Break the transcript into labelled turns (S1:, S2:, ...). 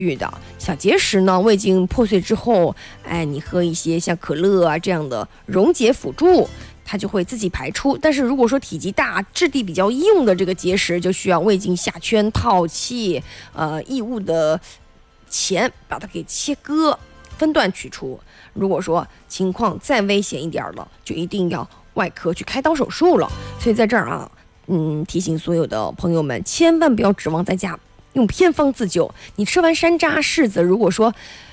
S1: 遇的小结石呢，胃镜破碎之后，你喝一些像可乐啊这样的溶解辅助，它就会自己排出。但是如果说体积大、质地比较硬的这个结石，就需要胃镜下圈套气，异物的前把它给切割、分段取出。如果说情况再危险一点了，就一定要外科去开刀手术了。所以在这儿啊，提醒所有的朋友们，千万不要指望在家用偏方自救。你吃完山楂、柿子，如果说